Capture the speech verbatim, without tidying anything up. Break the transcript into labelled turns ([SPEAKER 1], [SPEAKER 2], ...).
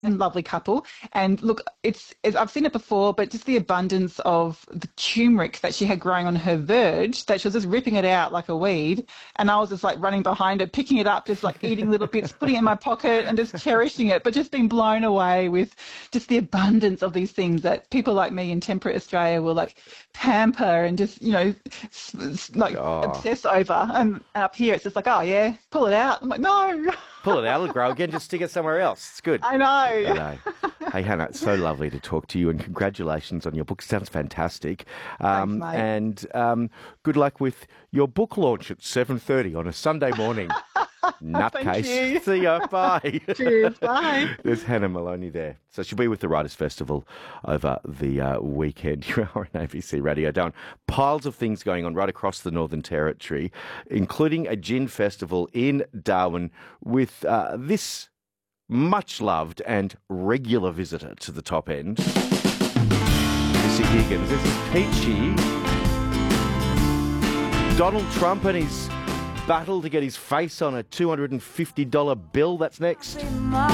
[SPEAKER 1] and lovely couple. And look, it's, it's I've seen it before, but just the abundance of the turmeric that she had growing on her verge, that she was just ripping it out like a weed. And I was just like running behind her, picking it up, just like eating little bits, putting it in my pocket and just cherishing it, but just being blown away with just the abundance of these things that people like me in temperate Australia will like pamper and just, you know, s- s- like
[SPEAKER 2] Oh,
[SPEAKER 1] obsess over. And up here it's just like, oh yeah, pull it out. I'm like, no,
[SPEAKER 2] pull it out, it'll grow again, just stick it somewhere else. It's good.
[SPEAKER 1] I
[SPEAKER 2] I
[SPEAKER 1] know.
[SPEAKER 2] know. Hey, Hannah, it's so lovely to talk to you, and congratulations on your book. Sounds fantastic.
[SPEAKER 1] Thanks,
[SPEAKER 2] Um,
[SPEAKER 1] mate.
[SPEAKER 2] and um, good luck with your book launch at seven thirty on a Sunday morning.
[SPEAKER 1] Thank
[SPEAKER 2] Nutcase.
[SPEAKER 1] you.
[SPEAKER 2] See ya. Bye.
[SPEAKER 1] Cheers. Bye.
[SPEAKER 2] There's Hannah Maloney there. So she'll be with the Writers' Festival over the uh, weekend. You are on A B C Radio. Down piles of things going on right across the Northern Territory, including a gin festival in Darwin with uh, this much-loved and regular visitor to the top end, Missy Higgins. This is Peachy. Donald Trump and his battle to get his face on a two hundred fifty dollar bill. That's next.